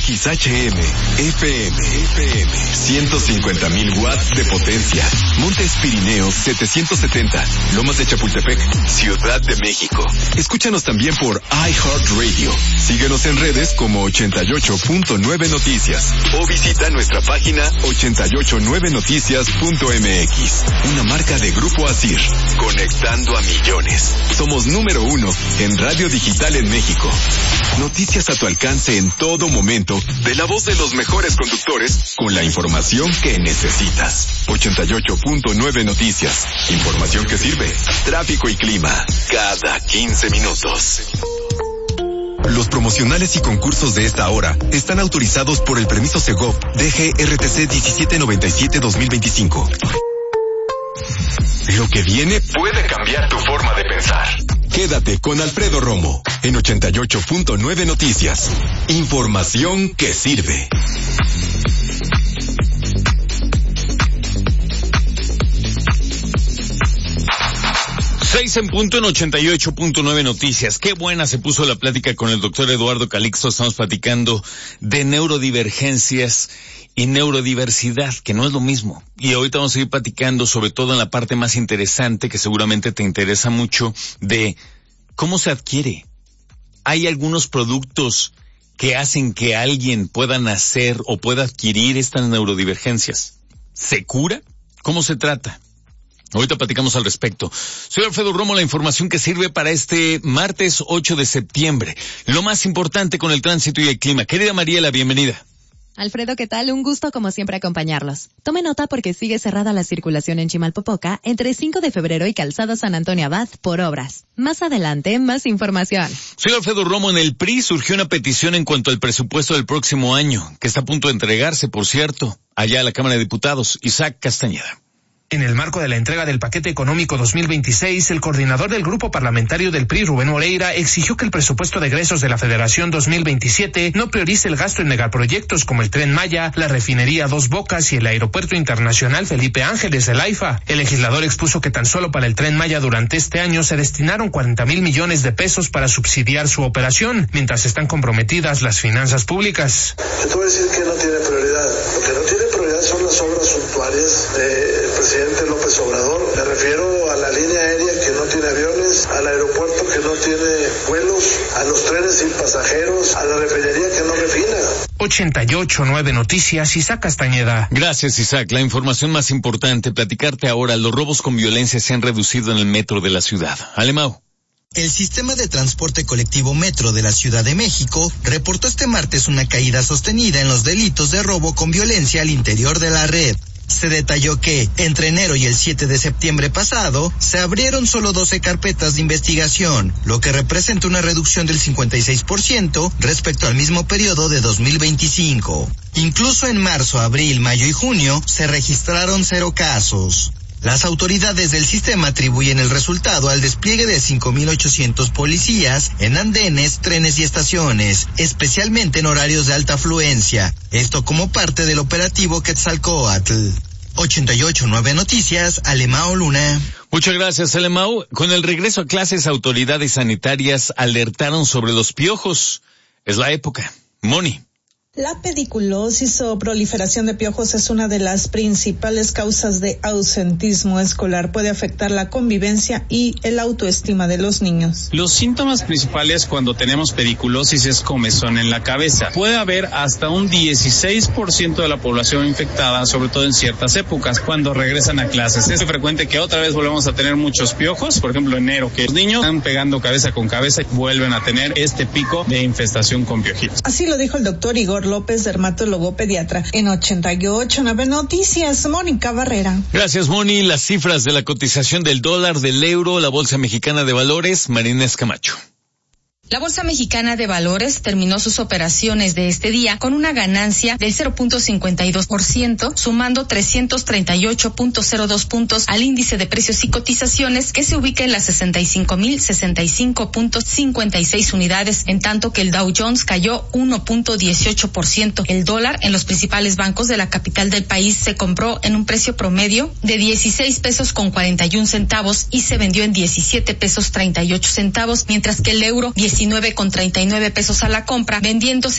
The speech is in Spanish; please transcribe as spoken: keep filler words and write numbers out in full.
X H M, F M, F M, ciento cincuenta mil watts de potencia. Montes Pirineos setecientos setenta, Lomas de Chapultepec, Ciudad de México. Escúchanos también por iHeartRadio. Síguenos en redes como ochenta y ocho punto nueve Noticias o visita nuestra página ochenta y ocho nueve noticias punto m x. Una marca de Grupo Asir, conectando a millones. Somos número uno en radio digital en México. Noticias a tu alcance en todo momento, de la voz de los mejores conductores, con la información que necesitas. ochenta y ocho punto nueve Noticias. Información que sirve. Tráfico y clima, cada quince minutos. Los promocionales y concursos de esta hora están autorizados por el permiso Segov D G R T C diecisiete noventa y siete dos mil veinticinco. Lo que viene puede cambiar tu forma de pensar. Quédate con Alfredo Romo en ochenta y ocho punto nueve Noticias. Información que sirve. Seis en punto en ochenta y ocho punto nueve Noticias. Qué buena se puso la plática con el doctor Eduardo Calixto. Estamos platicando de neurodivergencias y neurodiversidad, que no es lo mismo. Y ahorita vamos a seguir platicando, sobre todo en la parte más interesante, que seguramente te interesa mucho, de cómo se adquiere. Hay algunos productos que hacen que alguien pueda nacer o pueda adquirir estas neurodivergencias. ¿Se cura? ¿Cómo se trata? Ahorita platicamos al respecto. Soy Alfredo Romo, la información que sirve para este martes ocho de septiembre. Lo más importante con el tránsito y el clima. Querida Mariela, bienvenida. Alfredo, ¿qué tal? Un gusto como siempre acompañarlos. Tome nota porque sigue cerrada la circulación en Chimalpopoca entre cinco de febrero y Calzada San Antonio Abad por obras. Más adelante, más información. Soy Alfredo Romo. En el P R I surgió una petición en cuanto al presupuesto del próximo año, que está a punto de entregarse, por cierto, allá a la Cámara de Diputados. Isaac Castañeda. En el marco de la entrega del paquete económico dos mil veintiséis, el coordinador del grupo parlamentario del P R I, Rubén Moreira, exigió que el presupuesto de egresos de la Federación dos mil veintisiete no priorice el gasto en megaproyectos como el Tren Maya, la refinería Dos Bocas y el Aeropuerto Internacional Felipe Ángeles, el AIFA. El legislador expuso que tan solo para el Tren Maya durante este año se destinaron cuarenta mil millones de pesos para subsidiar su operación, mientras están comprometidas las finanzas públicas. Te voy a decir que no tiene prioridad. Lo que no tiene prioridad son las obras suntuarias del presidente López Obrador. Me refiero a la línea aérea que no tiene aviones, al aeropuerto que no tiene vuelos, a los trenes sin pasajeros, a la refinería que no refina. ochenta y ocho punto nueve Noticias, Isaac Castañeda. Gracias, Isaac. La información más importante, platicarte ahora, los robos con violencia se han reducido en el metro de la ciudad. Alemão. El sistema de transporte colectivo Metro de la Ciudad de México reportó este martes una caída sostenida en los delitos de robo con violencia al interior de la red. Se detalló que, entre enero y el siete de septiembre pasado, se abrieron solo doce carpetas de investigación, lo que representa una reducción del cincuenta y seis por ciento respecto al mismo periodo de dos mil veinticinco. Incluso en marzo, abril, mayo y junio, se registraron cero casos. Las autoridades del sistema atribuyen el resultado al despliegue de cinco mil ochocientos policías en andenes, trenes y estaciones, especialmente en horarios de alta afluencia. Esto como parte del operativo Quetzalcóatl. ochenta y ocho punto nueve Noticias, Alemão Luna. Muchas gracias, Alemão. Con el regreso a clases, autoridades sanitarias alertaron sobre los piojos. Es la época. Moni. La pediculosis o proliferación de piojos es una de las principales causas de ausentismo escolar. Puede afectar la convivencia y el autoestima de los niños. Los síntomas principales cuando tenemos pediculosis es comezón en la cabeza. Puede haber hasta un dieciséis por ciento de la población infectada, sobre todo en ciertas épocas, cuando regresan a clases. Es frecuente que otra vez volvemos a tener muchos piojos, por ejemplo enero, que los niños están pegando cabeza con cabeza y vuelven a tener este pico de infestación con piojitos. Así lo dijo el doctor Igor López, dermatólogo pediatra. En ochenta y ocho punto nueve Noticias, Mónica Barrera. Gracias, Moni. Las cifras de la cotización del dólar, del euro, la Bolsa Mexicana de Valores, Marina Escamacho. La Bolsa Mexicana de Valores terminó sus operaciones de este día con una ganancia del cero punto cincuenta y dos por ciento, sumando trescientos treinta y ocho punto cero dos puntos al índice de precios y cotizaciones, que se ubica en las sesenta y cinco mil sesenta y cinco punto cincuenta y seis unidades, en tanto que el Dow Jones cayó uno punto dieciocho por ciento. El dólar en los principales bancos de la capital del país se compró en un precio promedio de dieciséis pesos con cuarenta y un centavos y se vendió en diecisiete pesos treinta y ocho centavos, mientras que el euro diecinueve con treinta y nueve pesos a la compra, vendiéndose